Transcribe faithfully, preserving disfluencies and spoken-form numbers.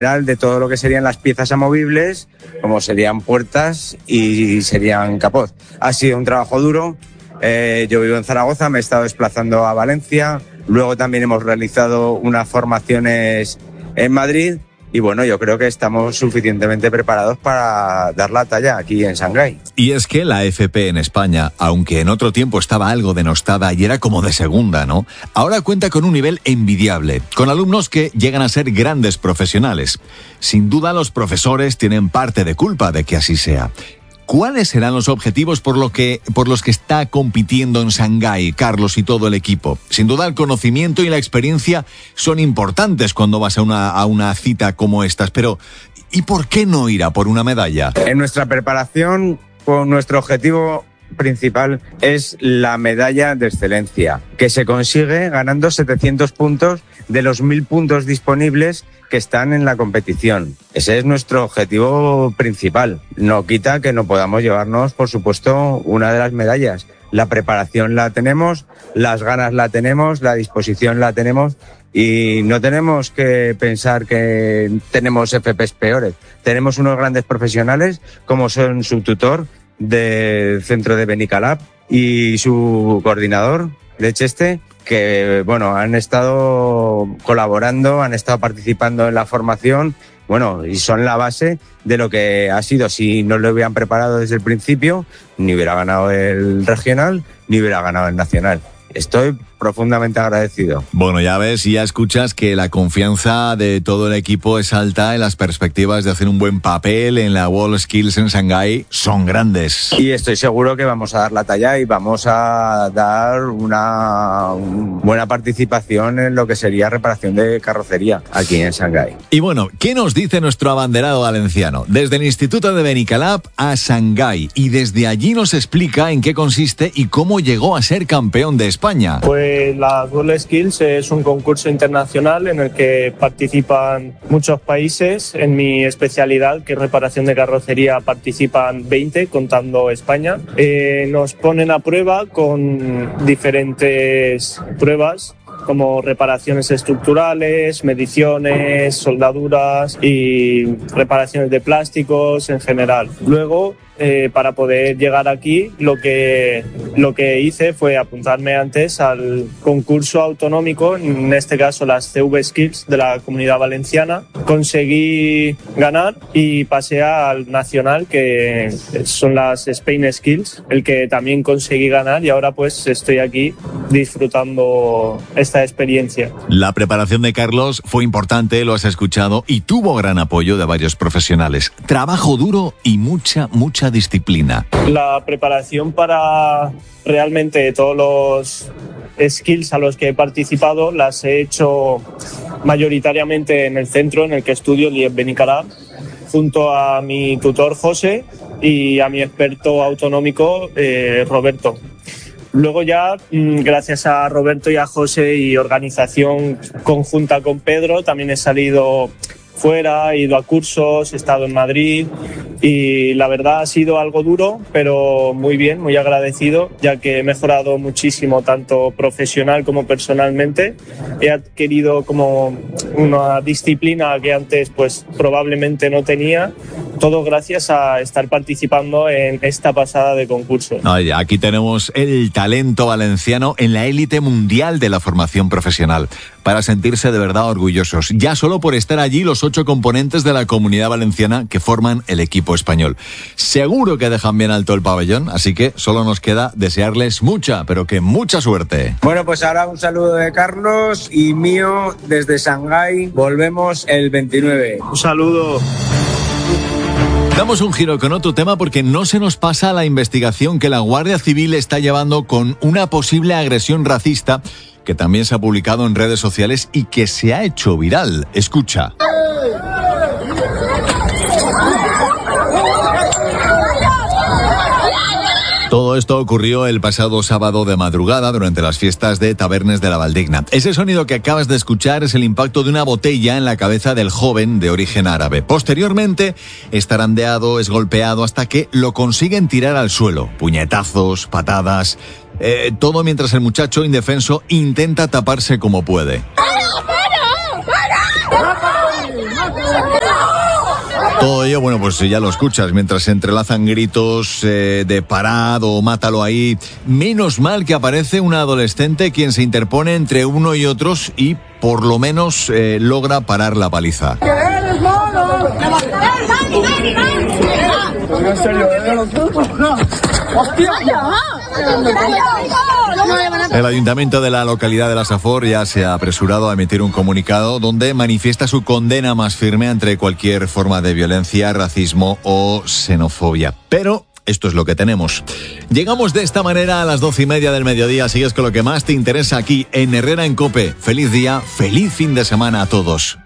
de todo lo que serían las piezas amovibles, como serían puertas y serían capot. Ha sido un trabajo duro. Eh, yo vivo en Zaragoza, me he estado desplazando a Valencia, luego también hemos realizado unas formaciones en Madrid y bueno, yo creo que estamos suficientemente preparados para dar la talla aquí en Shanghái. Y es que la F P en España, aunque en otro tiempo estaba algo denostada y era como de segunda, ¿no? Ahora cuenta con un nivel envidiable, con alumnos que llegan a ser grandes profesionales. Sin duda los profesores tienen parte de culpa de que así sea. ¿Cuáles serán los objetivos por, lo que, por los que está compitiendo en Shanghái, Carlos y todo el equipo? Sin duda el conocimiento y la experiencia son importantes cuando vas a una, a una cita como estas, pero ¿y por qué no ir a por una medalla? En nuestra preparación, con nuestro objetivo principal es la medalla de excelencia, que se consigue ganando setecientos puntos de los mil puntos disponibles que están en la competición. Ese es nuestro objetivo principal. No quita que no podamos llevarnos, por supuesto, una de las medallas. La preparación la tenemos, las ganas la tenemos, la disposición la tenemos y no tenemos que pensar que tenemos F Pes peores. Tenemos unos grandes profesionales como son su tutor del centro de Benicalap y su coordinador de Cheste, que bueno, han estado colaborando, han estado participando en la formación, bueno, y son la base de lo que ha sido. Si no lo hubieran preparado desde el principio, ni hubiera ganado el regional, ni hubiera ganado el nacional. Estoy profundamente agradecido. Bueno, ya ves y ya escuchas que la confianza de todo el equipo es alta y las perspectivas de hacer un buen papel en la WorldSkills en Shanghái son grandes. Y estoy seguro que vamos a dar la talla y vamos a dar una buena participación en lo que sería reparación de carrocería aquí en Shanghái. Y bueno, ¿qué nos dice nuestro abanderado valenciano? Desde el Instituto de Benicalap a Shanghái, y desde allí nos explica en qué consiste y cómo llegó a ser campeón de España. Pues la WorldSkills es un concurso internacional en el que participan muchos países. En mi especialidad, que es reparación de carrocería, participan veinte, contando España. Eh, nos ponen a prueba con diferentes pruebas, como reparaciones estructurales, mediciones, soldaduras y reparaciones de plásticos en general. Luego, eh, para poder llegar aquí, lo que, lo que hice fue apuntarme antes al concurso autonómico, en este caso las C V Skills de la Comunidad Valenciana. Conseguí ganar y pasé al nacional, que son las Spain Skills, el que también conseguí ganar, y ahora pues estoy aquí disfrutando esta experiencia. La preparación de Carlos fue importante, lo has escuchado, y tuvo gran apoyo de varios profesionales. Trabajo duro y mucha, mucha disciplina. La preparación para realmente todos los skills a los que he participado las he hecho mayoritariamente en el centro en el que estudio, el I E P Benicalap, junto a mi tutor José y a mi experto autonómico eh, Roberto. Luego ya, gracias a Roberto y a José y organización conjunta con Pedro, también he salido fuera, he ido a cursos, he estado en Madrid y la verdad ha sido algo duro, pero muy bien, muy agradecido, ya que he mejorado muchísimo tanto profesional como personalmente. He adquirido como una disciplina que antes pues probablemente no tenía, todo gracias a estar participando en esta pasada de concurso. Oye, aquí tenemos el talento valenciano en la élite mundial de la formación profesional, para sentirse de verdad orgullosos, ya solo por estar allí los ocho componentes de la Comunidad Valenciana que forman el equipo español. Seguro que dejan bien alto el pabellón, así que solo nos queda desearles mucha, pero que mucha suerte. Bueno, pues ahora un saludo de Carlos y mío desde Shanghái. Volvemos el veintinueve. Un saludo. Damos un giro con otro tema porque no se nos pasa la investigación que la Guardia Civil está llevando con una posible agresión racista que también se ha publicado en redes sociales y que se ha hecho viral. Escucha. Todo esto ocurrió el pasado sábado de madrugada durante las fiestas de Tabernes de la Valdigna. Ese sonido que acabas de escuchar es el impacto de una botella en la cabeza del joven de origen árabe. Posteriormente, es tarandeado, es golpeado hasta que lo consiguen tirar al suelo. Puñetazos, patadas, eh, todo mientras el muchacho indefenso intenta taparse como puede. Todo ello, bueno, pues ya lo escuchas, mientras se entrelazan gritos eh, de parad o mátalo ahí. Menos mal que aparece un adolescente quien se interpone entre uno y otros y por lo menos eh, logra parar la paliza. El ayuntamiento de la localidad de La Safor ya se ha apresurado a emitir un comunicado donde manifiesta su condena más firme ante cualquier forma de violencia, racismo o xenofobia. Pero esto es lo que tenemos. Llegamos de esta manera a las doce y media del mediodía. Sigues con lo que más te interesa aquí en Herrera en COPE. Feliz día, feliz fin de semana a todos.